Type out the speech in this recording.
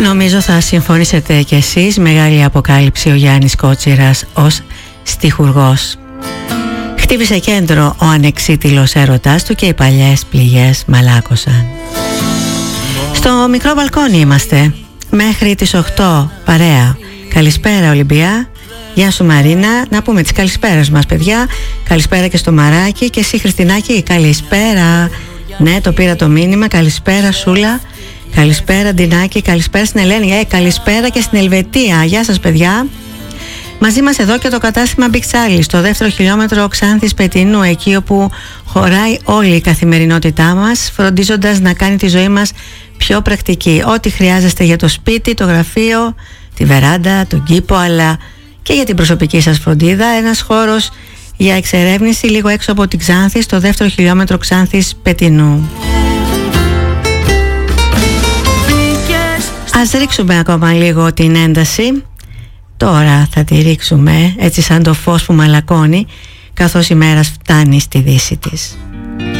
Νομίζω θα συμφωνήσετε κι εσείς. Μεγάλη αποκάλυψη ο Γιάννης Κότσιρας ως στιχουργός. Χτύπησε κέντρο ο ανεξίτηλος έρωτάς του και οι παλιές πληγές μαλάκωσαν. Στο μικρό μπαλκόνι είμαστε μέχρι τις 8 παρέα. Καλησπέρα Ολυμπιά. Γεια σου Μαρίνα. Να πούμε τις καλησπέρες μας παιδιά. Καλησπέρα και στο Μαράκι. Και εσύ Χριστινάκη, καλησπέρα. Ναι, το πήρα το μήνυμα. Καλησπέρα Σούλα. Καλησπέρα Ντινάκη. Καλησπέρα στην Ελένη. Καλησπέρα και στην Ελβετία. Γεια σας παιδιά. Μαζί μας εδώ και το κατάστημα Big Charlie, στο δεύτερο χιλιόμετρο Ξάνθης Πετινού, εκεί όπου χωράει όλη η καθημερινότητά μας, φροντίζοντας να κάνει τη ζωή μας πιο πρακτική. Ό,τι χρειάζεστε για το σπίτι, το γραφείο, τη βεράντα, τον κήπο, αλλά και για την προσωπική σας φροντίδα. Ένας χώρος για εξερεύνηση λίγο έξω από την Ξάνθη, στο δεύτερο χιλιόμετρο Ξάνθης Πετινού. Ας ρίξουμε ακόμα λίγο την ένταση. Τώρα θα τη ρίξουμε έτσι σαν το φως που μαλακώνει, καθώς η μέρα φτάνει στη δύση της.